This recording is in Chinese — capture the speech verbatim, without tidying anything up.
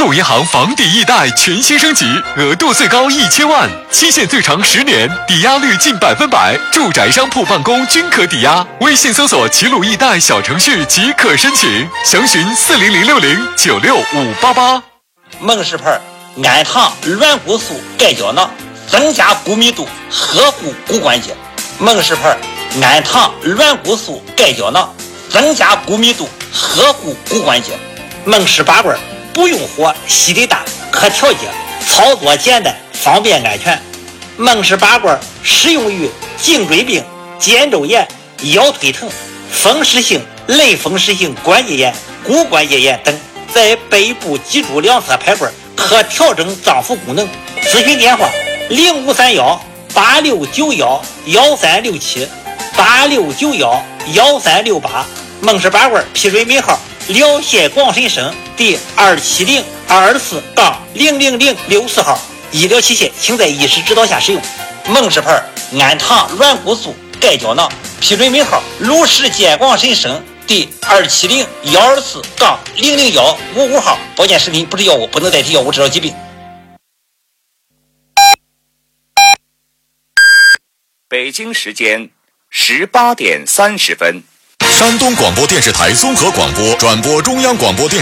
路银行房抵易贷全新升级，额度最高一千万，期限最长十年，抵押率近百分百，住宅、商铺、办公均可抵押。微信搜索“齐鲁易贷”小程序即可申请，详询四零零六零九六五八八。 梦氏牌安糖软骨素钙胶囊，增加骨密度，呵护骨关节。梦氏牌安糖软骨素钙胶囊，增加骨密度，呵护骨关节。梦氏拔罐不用火，吸力大，可调节，操作简单，方便安全。梦氏拔罐适用于颈椎病、肩周炎、腰腿疼、风湿性、类风湿性关节炎、骨关节炎等。在背部脊柱两侧排罐，可调整脏腑功能。咨询电话：零五三幺八六九幺幺三六七八六九幺幺三六八。梦氏拔罐批准尾号辽县广深省第二七零二四杠零零零六四号。医疗器械请在医师指导下使用。梦氏牌安糖软骨素钙胶囊批准尾号鲁石县广深省第二七零幺二四杠零零幺五五号。保健食品不是药物，不能代替药物治疗疾病。 北京时间十八点三十分。 山东广播电视台综合广播转播中央广播电视